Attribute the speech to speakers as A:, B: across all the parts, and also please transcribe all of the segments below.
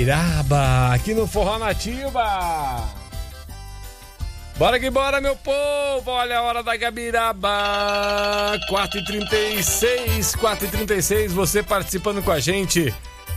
A: Gabiraba, aqui no Forró Nativa. Bora que bora, meu povo, olha a hora da Gabiraba, 4h36, você participando com a gente,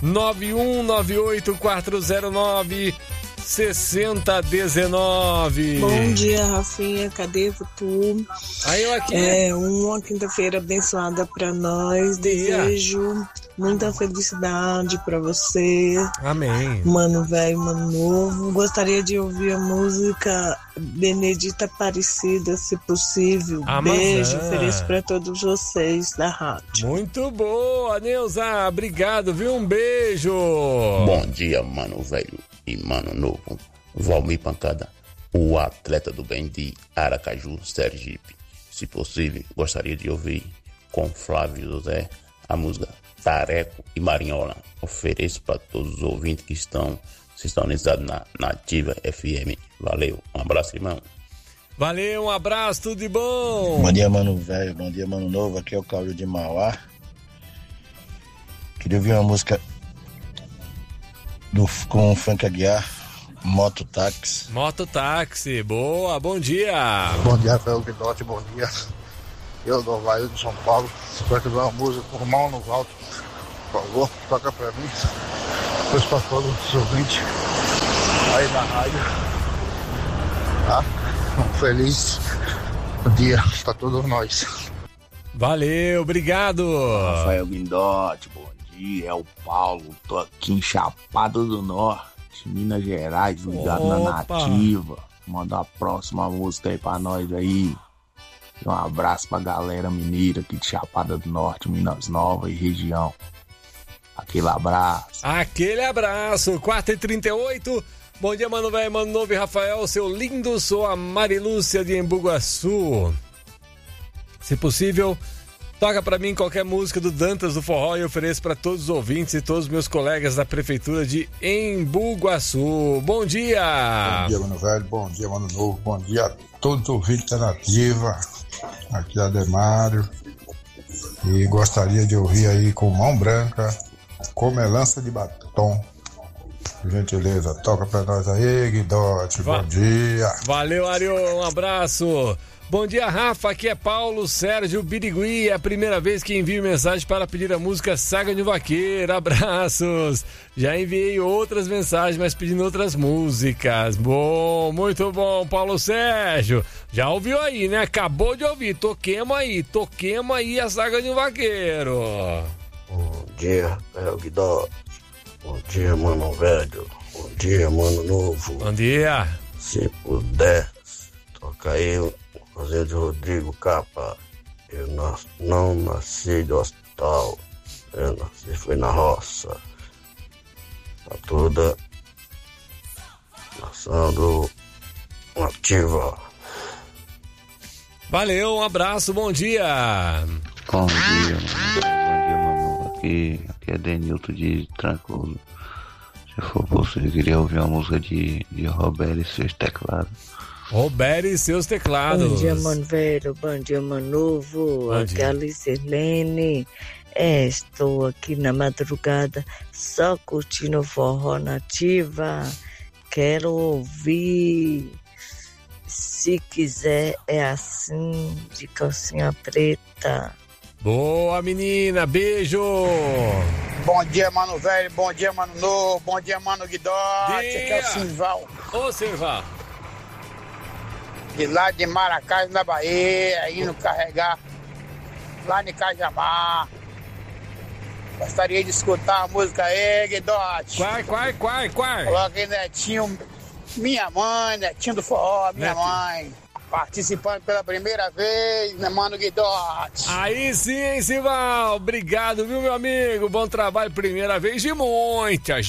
A: 9198-409-6019.
B: Bom dia, Rafinha, cadê tu?
A: Aí eu aqui.
B: Uma quinta-feira abençoada pra nós, desejo muita felicidade pra você.
A: Amém.
B: Mano velho, mano novo, gostaria de ouvir a música Benedita Aparecida, se possível. Beijo, ofereço pra todos vocês da rádio.
A: Muito boa, Neuza, obrigado, viu? Um beijo.
C: Bom dia, mano velho e mano novo. Valmir Pancada, o atleta do bem de Aracaju, Sergipe. Se possível, gostaria de ouvir com Flávio José a música Tareco e Marinhola. Ofereço para todos os ouvintes que estão sintonizados na Nativa FM. Valeu, um abraço, irmão.
A: Valeu, um abraço, tudo de bom.
D: Bom dia, mano velho, bom dia, mano novo. Aqui é o Cláudio de Mauá. Queria ouvir uma música com o Frank Aguiar, Mototáxi.
A: Mototáxi, boa, bom dia.
E: Bom dia, Rafael Guidotti, bom dia. Eu do Havaí de São Paulo. Espero que uma música com o Mal no Alto. Por favor, toca pra mim. Depois pra todos os ouvintes aí na rádio. Tá? Um feliz dia pra todos nós.
A: Valeu, obrigado.
F: Rafael Guindotti, bom dia. É o Paulo, tô aqui em Chapada do Norte, Minas Gerais, ligado na Nativa. Manda a próxima música aí pra nós aí. Um abraço pra galera mineira aqui de Chapada do Norte, Minas Novas e região. Aquele abraço.
A: Aquele abraço, 4h38. Bom dia, mano velho, mano novo e Rafael, seu lindo, sou a Marilúcia de Embu-Guaçu. Se possível, toca pra mim qualquer música do Dantas do Forró e ofereço pra todos os ouvintes e todos os meus colegas da Prefeitura de Embu-Guaçu. Bom dia!
E: Bom dia, mano velho, bom dia, mano novo, bom dia a todos os ouvintes da Nativa. Aqui é Ademário. E gostaria de ouvir aí com Mão Branca, Comelança de Batom. Por gentileza, toca pra nós aí, Guidotti. Bom dia.
A: Valeu, Ario, um abraço. Bom dia, Rafa, aqui é Paulo Sérgio Birigui, é a primeira vez que envio mensagem para pedir a música Saga de Vaqueiro, abraços. Já enviei outras mensagens, mas pedindo outras músicas. Bom, muito bom, Paulo Sérgio. Já ouviu aí, né? Acabou de ouvir, toquemos aí a Saga de Vaqueiro.
G: Bom dia, Guidotti. Bom dia, mano velho. Bom dia, mano novo.
A: Bom dia.
G: Se puder, toca aí José de Rodrigo Capa. Eu não nasci de hospital, eu nasci foi na roça. Pra toda nação do Nativa.
A: Valeu, um abraço, bom dia.
H: Bom dia, mano. Aqui é Denilton de Trancoso. Se for possível, eu queria ouvir uma música de Roberto e seus teclados.
A: Roberto e seus teclados.
B: Bom dia, mano velho, bom dia, mano novo. Aqui é a Alicelene. Estou aqui na madrugada só curtindo o Forró Nativa. Quero ouvir Se Quiser É Assim, de Calcinha Preta.
A: Boa, menina, beijo.
I: Bom dia, mano velho, bom dia, mano novo, bom dia, mano Guidotti. Aqui é o Silval.
A: Ô, Silval.
I: De lá de Maracás, na Bahia, indo carregar lá em Cajamar. Gostaria de escutar a música aí, Guidotti.
A: Qual?
I: Coloca aí, Netinho, minha mãe, Netinho do Forró, minha mãe. Participando pela primeira vez, né, mano Guidotti?
A: Aí sim, hein, Sival? Obrigado, viu, meu amigo? Bom trabalho, primeira vez de muitas.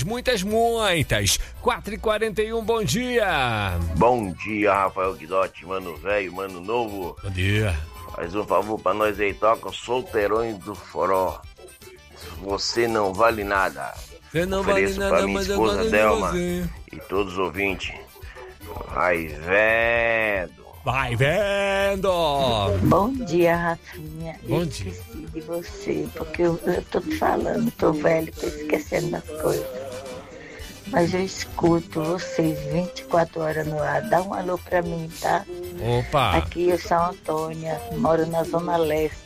A: 4h41, bom dia.
J: Bom dia, Rafael Guidotti, mano velho, mano novo.
A: Bom dia.
J: Faz um favor pra nós aí, toca Solteirões do Forró. Você não vale nada.
A: Você não
J: Ofereço
A: vale
J: pra
A: nada,
J: minha
A: mas
J: esposa
A: eu gosto
J: Delma
A: de você.
J: e todos os ouvintes. Vai vendo.
A: Vai vendo!
K: Bom dia, Rafinha.
A: Bom
K: eu
A: dia.
K: esqueci de você, porque eu tô te falando, tô velho, tô esquecendo das coisas.
B: mas eu escuto vocês 24 horas no ar. Dá um alô pra mim, tá?
A: Opa!
B: Aqui é São Antônia, moro na Zona Leste.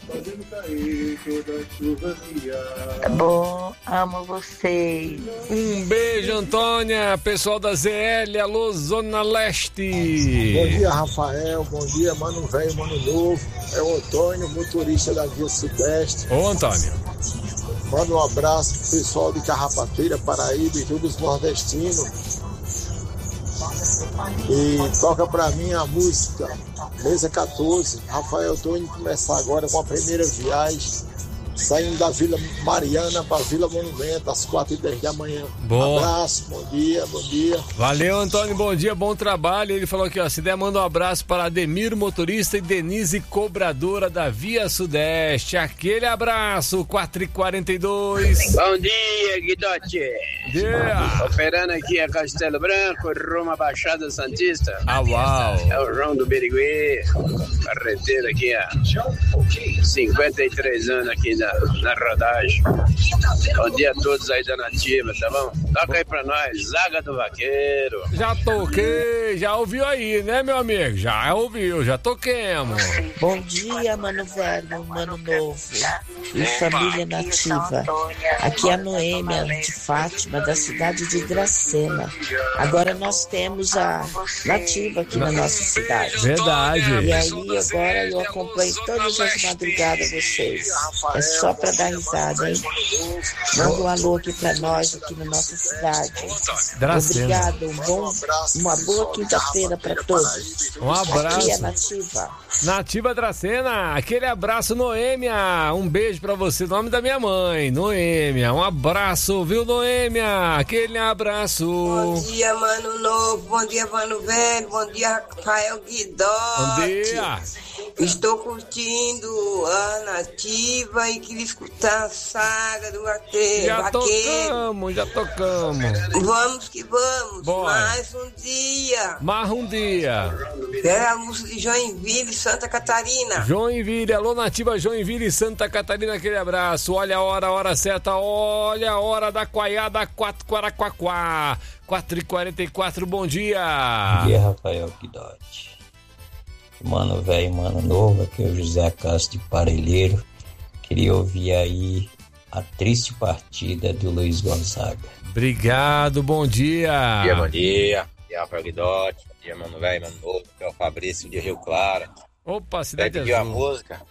B: Tá bom? Amo vocês.
A: Um beijo, Antônia, pessoal da ZL, alô, Zona Leste.
L: Bom dia, Rafael, bom dia, mano velho, mano novo. É o Antônio, motorista da Via Sudeste.
A: Ô, Antônio.
L: Manda um abraço pro pessoal de Carrapateira, Paraíba e todos os nordestinos. E toca pra mim a música Mesa 14. Rafael, tô indo começar agora com a primeira viagem, saindo da Vila Mariana para Vila Monumento às 4h10 da manhã.
A: Boa.
L: Abraço, bom dia, bom dia.
A: Valeu, Antônio, bom dia, bom trabalho. Ele falou aqui, ó, se der, manda um abraço para Ademir, motorista, e Denise, cobradora da Via Sudeste. Aquele abraço, 4h42.
M: Bom dia, Guidotti.
A: Yeah.
M: Operando aqui a Castelo Branco, rumo à Baixada Santista.
A: Ah, uau.
M: É o João do Birigui, carreteiro aqui há 53 anos aqui na rodagem. Bom dia a todos aí da Nativa, tá bom? Toca aí pra nós, Zaga do Vaqueiro.
A: Já toquei, já ouviu aí, né, meu amigo? Já ouviu, já toquemos.
N: Bom dia, mano velho, mano novo e família nativa. Aqui é a Noêmia de Fátima, da cidade de Dracena. Agora nós temos a Nativa aqui na nossa cidade.
A: Verdade.
N: E aí agora eu acompanho todas as madrugadas vocês. É só pra dar risada, hein? Manda um alô aqui pra nós, aqui na nossa cidade.
A: Dracena.
N: Obrigado, uma boa quinta-feira pra todos.
A: Um abraço.
N: Aqui é Nativa.
A: Nativa Dracena, aquele abraço, Noêmia. Um beijo pra você, nome da minha mãe, Noêmia. Um abraço, viu, Noêmia? Aquele abraço.
O: Bom dia, mano novo. Bom dia, mano velho. Bom dia, Rafael Guidotti.
A: Bom dia.
O: Estou curtindo a Nativa e queria escutar a Saga do Vaqueiro.
A: Já tocamos.
O: Vamos que vamos.
A: Bora.
O: Mais um dia.
A: É
O: a música de Joinville, Santa Catarina.
A: Joinville, alô, Nativa Joinville e Santa Catarina, aquele abraço. Olha a hora certa, olha a hora da coaiada, 4h44. 4h44, bom dia.
P: Bom dia, Rafael Guidotti. Mano velho, mano novo, aqui é o José Castro de Parelheiro. Queria ouvir aí a triste partida do Luiz Gonzaga.
A: Obrigado, bom dia.
Q: Bom dia. Bom dia, Rafael Guidotti. Bom dia, mano velho, mano novo. Aqui é o Fabrício de Rio Claro.
A: Opa, Cidade Azul.
Q: Pediu a música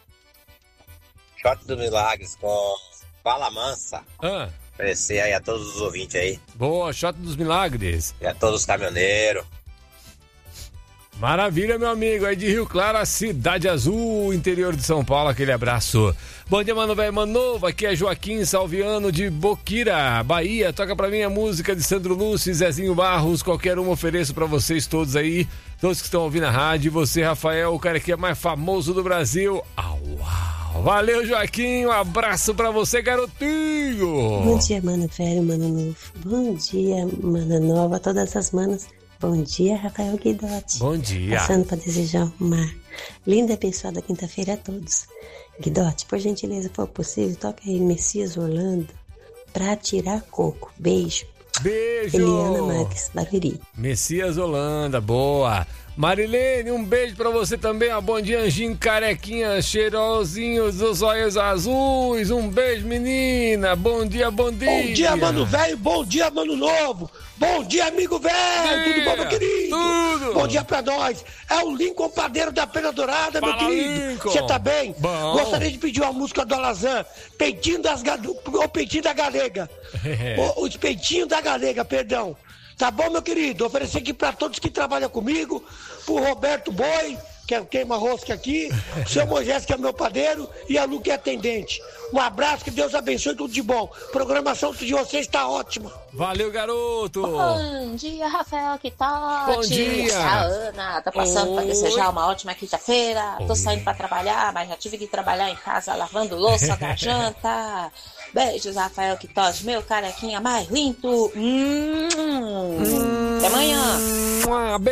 Q: Shot dos Milagres com Fala Mansa. Oferecer aí a todos os ouvintes aí.
A: Boa, Shot dos Milagres.
Q: E a todos os caminhoneiros.
A: Maravilha, meu amigo, aí de Rio Claro, a Cidade Azul, interior de São Paulo, aquele abraço. Bom dia, mano velho, mano novo, aqui é Joaquim Salviano de Boquira, Bahia. Toca pra mim a música de Sandro Lúcio e Zezinho Barros, qualquer uma ofereço pra vocês todos aí, todos que estão ouvindo a rádio. E você, Rafael, o cara que é mais famoso do Brasil. Uau! Valeu, Joaquim, um abraço pra você, garotinho.
R: Bom dia, mano velho, mano novo. Bom dia, mana nova, todas as manas. Bom dia, Rafael Guidotti.
A: Bom dia.
R: Passando para desejar uma linda e abençoada quinta-feira a todos. Guidotti, por gentileza, se for possível, toca aí Messias Orlando pra tirar coco. Beijo.
A: Beijo.
R: Eliana Marques, Barueri.
A: Messias Holanda, boa. Marilene, um beijo pra você também. Bom dia, Anjinho Carequinha, cheirosinhos dos olhos azuis. Um beijo, menina. Bom dia, bom dia.
S: Bom dia, mano velho. Bom dia, mano novo. Bom dia, amigo velho. Tudo bom, meu querido?
A: Tudo.
S: Bom dia pra nós. É o Lincoln Padeiro da Pena Dourada, meu querido. Você tá bem?
A: Bom.
S: Gostaria de pedir uma música do Alazan. Peitinho o Peitinho da Galega. Os Peitinhos da Galega, perdão. Tá bom, meu querido? Oferecer aqui pra todos que trabalham comigo, pro Roberto Boi, que é o queima-rosca aqui, o seu Moisés, que é meu padeiro, e a Lu, que é atendente. Um abraço, que Deus abençoe, tudo de bom. Programação de vocês está ótima.
A: Valeu, garoto.
T: Bom dia, Rafael Guidotti.
A: Bom dia.
T: A Ana, tá passando para desejar uma ótima quinta-feira. Tô saindo para trabalhar, mas já tive que trabalhar em casa, lavando louça da janta. Beijos, Rafael Guidotti, meu carequinha mais lindo. Até amanhã.
A: Beijo, Ana.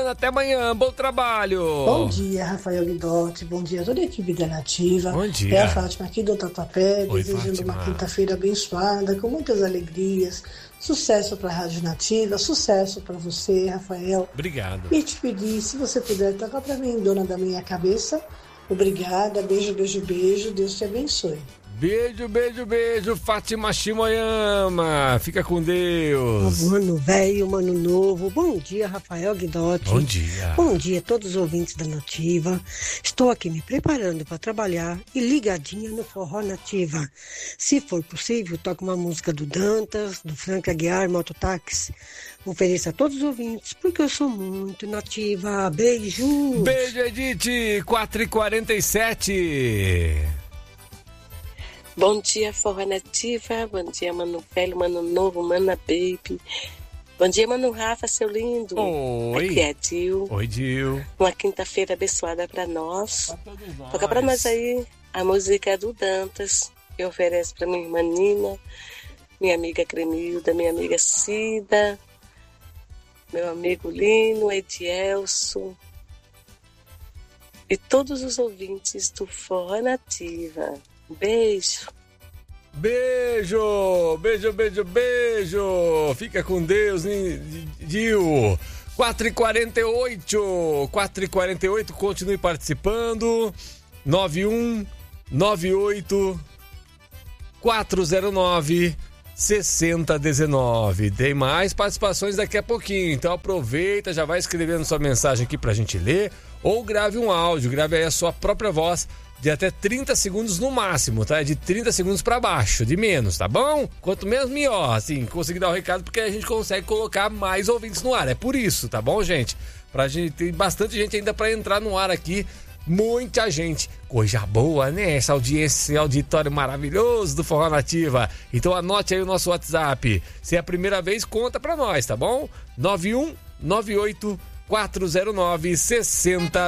A: semana, até amanhã, bom trabalho.
U: Bom dia, Rafael Guidotti, bom dia a toda a equipe da Nativa.
A: Bom dia.
U: É a Fátima aqui do Tatuapé, desejando
A: Fátima.
U: uma quinta-feira abençoada, com muitas alegrias, sucesso para a Rádio Nativa, sucesso para você, Rafael.
A: Obrigado.
U: E te pedir, se você puder tocar para mim, Dona da Minha Cabeça, obrigada, beijo, beijo, beijo, Deus te abençoe.
A: Beijo, beijo, beijo, Fátima Shimoyama. Fica com Deus.
V: Mano velho, mano novo. Bom dia, Rafael Guidotti.
A: Bom dia.
V: Bom dia a todos os ouvintes da Nativa. Estou aqui me preparando para trabalhar e ligadinha no Forró Nativa. Se for possível, toque uma música do Dantas, do Frank Aguiar, Mototáxi. Ofereça a todos os ouvintes, porque eu sou muito nativa. Beijo.
A: Beijo, Edith. 4h47.
W: Bom dia, Forró Nativa. Bom dia, mano velho, mano novo, mana baby. Bom dia, mano Rafa, seu lindo.
A: Oi.
W: Aqui é a Dil.
A: Oi, Dil.
W: Uma quinta-feira abençoada pra nós. Toca pra nós aí a música do Dantas. Eu ofereço pra minha irmã Nina, minha amiga Cremilda, minha amiga Cida, meu amigo Lino, Edielson e todos os ouvintes do Forró Nativa. Beijo.
A: Beijo, beijo, beijo, beijo. Fica com Deus, Dil. 4h48, continue participando. 9198-409-6019. Tem mais participações daqui a pouquinho, então aproveita, já vai escrevendo sua mensagem aqui pra gente ler, ou grave um áudio, grave aí a sua própria voz, de até 30 segundos no máximo, tá? De 30 segundos pra baixo, de menos, tá bom? Quanto menos, melhor, assim, conseguir dar o recado, porque a gente consegue colocar mais ouvintes no ar, é por isso, tá bom, gente? Pra gente, tem bastante gente ainda pra entrar no ar aqui, muita gente, coisa boa, né? Essa audiência, esse auditório maravilhoso do Forró Nativa. Então anote aí o nosso WhatsApp, se é a primeira vez, conta pra nós, tá bom? 9198-409-6019.